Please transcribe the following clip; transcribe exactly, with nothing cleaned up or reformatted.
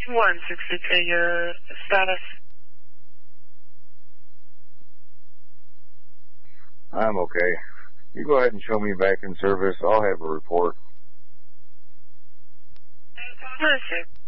one sixty-two, your status. I'm okay. You go ahead and show me back in service. I'll have a report. Perfect.